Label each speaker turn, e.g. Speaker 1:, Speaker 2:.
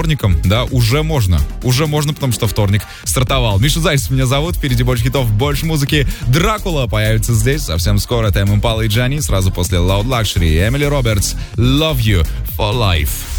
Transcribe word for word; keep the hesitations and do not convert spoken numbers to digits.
Speaker 1: вторником, да, уже можно. Уже можно, потому что вторник стартовал. Миша Зайцев меня зовут. Впереди больше хитов, больше музыки. Дракула появится здесь совсем скоро. Тайм Импала и Джани. Сразу после Loud Luxury. Эмили Робертс. Love You for Life.